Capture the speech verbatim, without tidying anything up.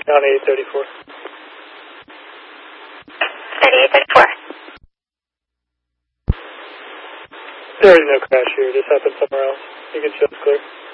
On eight thirty-four. thirty-eight thirty-four. There is no crash here. It just happened somewhere else. You can show us clear.